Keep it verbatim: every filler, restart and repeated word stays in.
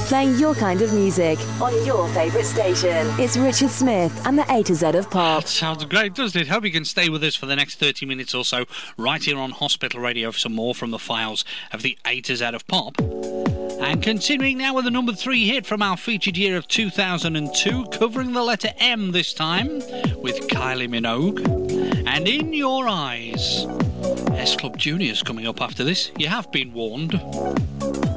playing your kind of music on your favourite station. It's Richard Smith and the A to Z of Pop. That sounds great, doesn't it? Hope you can stay with us for the next thirty minutes or so, right here on Hospital Radio for some more from the files of the A to Z of Pop. And continuing now with the number three hit from our featured year of two thousand two, covering the letter M this time, with Kylie Minogue. And In Your Eyes. S Club Junior's coming up after this. You have been warned.